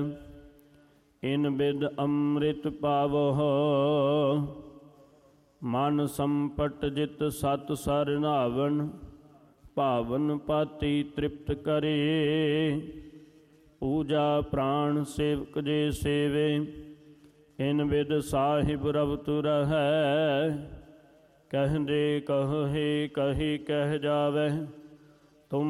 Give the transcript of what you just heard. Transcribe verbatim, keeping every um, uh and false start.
ਇਨ ਬਿਦ ਅੰਮ੍ਰਿਤ ਪਾਵਹੁ। ਮਨ ਸੰਪਟ ਜਿਤ ਸਤ ਸਰ ਨਾਵਨ, ਭਾਵਨ ਪਾਤੀ ਤ੍ਰਿਪਤ ਕਰੇ। ਪੂਜਾ ਪ੍ਰਾਣ ਸੇਵਕ ਜੇ ਸੇਵੇ, ਇਨ ਬਿਦ ਸਾਹਿਬ ਰਵਤ ਰਹੈ। ਕਹਿੰਦੇ ਕਹੇ ਕਹੀ ਕਹਿ ਜਾਵੈ,